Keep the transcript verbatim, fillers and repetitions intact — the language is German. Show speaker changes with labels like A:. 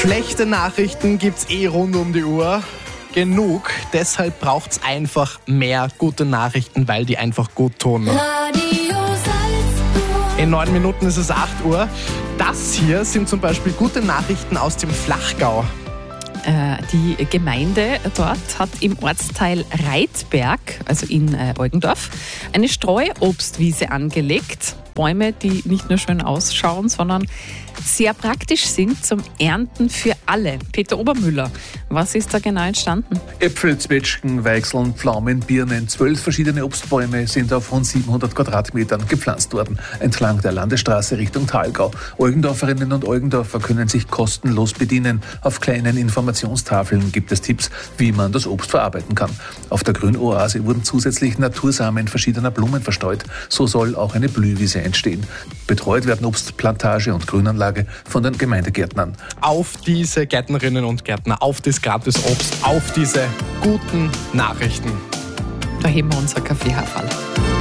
A: Schlechte Nachrichten gibt's eh rund um die Uhr. Genug. Deshalb braucht's einfach mehr gute Nachrichten, weil die einfach gut tun.
B: Radio Salzburg.
A: In neun Minuten ist es acht Uhr. Das hier sind zum Beispiel gute Nachrichten aus dem Flachgau.
C: Äh, die Gemeinde dort hat im Ortsteil Reitberg, also in äh, Eugendorf, eine Streuobstwiese angelegt. Bäume, die nicht nur schön ausschauen, sondern sehr praktisch sind zum Ernten für alle. Peter Obermüller, was ist da genau entstanden?
D: Äpfel, Zwetschgen, Weichseln, Pflaumen, Birnen, zwölf verschiedene Obstbäume sind auf rund siebenhundert Quadratmetern gepflanzt worden, entlang der Landesstraße Richtung Thalgau. Eugendorferinnen und Eugendorfer können sich kostenlos bedienen. Auf kleinen Informationstafeln gibt es Tipps, wie man das Obst verarbeiten kann. Auf der Grünoase wurden zusätzlich Natursamen verschiedener Blumen verstreut. So soll auch eine Blühwiese entstehen. Betreut werden Obstplantage und Grünanlage von den Gemeindegärtnern.
A: Auf diese Gärtnerinnen und Gärtner, auf das gratis Obst, auf diese guten Nachrichten.
C: Da heben wir unser Kaffeehaferl.